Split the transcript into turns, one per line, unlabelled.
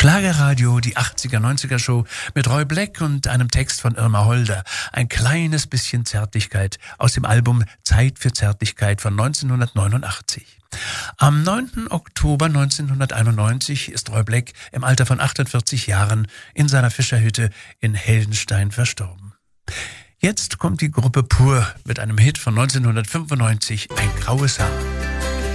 Schlagerradio, die 80er-90er Show mit Roy Black und einem Text von Irma Holder. Ein kleines bisschen Zärtlichkeit aus dem Album Zeit für Zärtlichkeit von 1989. Am 9. Oktober 1991 ist Roy Black im Alter von 48 Jahren in seiner Fischerhütte in Heldenstein verstorben. Jetzt kommt die Gruppe Pur mit einem Hit von 1995, Ein graues Haar.